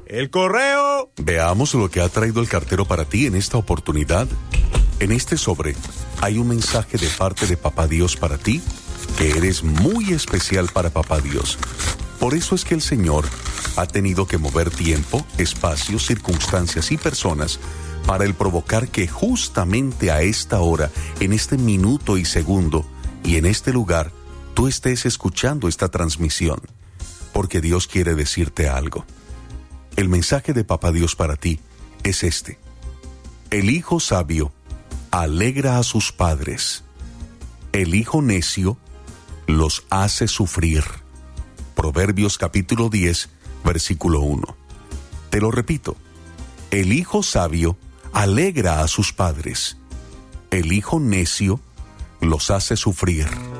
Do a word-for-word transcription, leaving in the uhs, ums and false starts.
¡El correo! Veamos lo que ha traído el cartero para ti en esta oportunidad. En este sobre hay un mensaje de parte de Papá Dios para ti, que eres muy especial para Papá Dios. Por eso es que el Señor ha tenido que mover tiempo, espacio, circunstancias y personas para el provocar que justamente a esta hora, en este minuto y segundo, y en este lugar, tú estés escuchando esta transmisión. Porque Dios quiere decirte algo. El mensaje de Papá Dios para ti es este. El hijo sabio alegra a sus padres. El hijo necio los hace sufrir. Proverbios capítulo diez, versículo uno. Te lo repito. El hijo sabio alegra a sus padres. El hijo necio los hace sufrir.